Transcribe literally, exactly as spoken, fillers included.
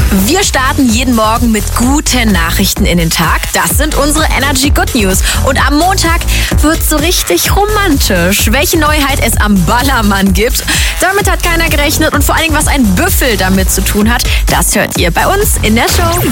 Wir starten jeden Morgen mit guten Nachrichten in den Tag. Das sind unsere Energy Good News. Und am Montag wird's so richtig romantisch. Welche Neuheit es am Ballermann gibt, damit hat keiner gerechnet. Und vor allen Dingen, was ein Büffel damit zu tun hat, das hört ihr bei uns in der Show.